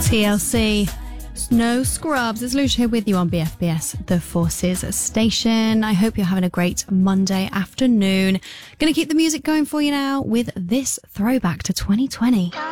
TLC. No Scrubs. It's Lucia here with you on BFBS, the Forces station. I hope you're having a great Monday afternoon. Going to keep the music going for you now with this throwback to 2020.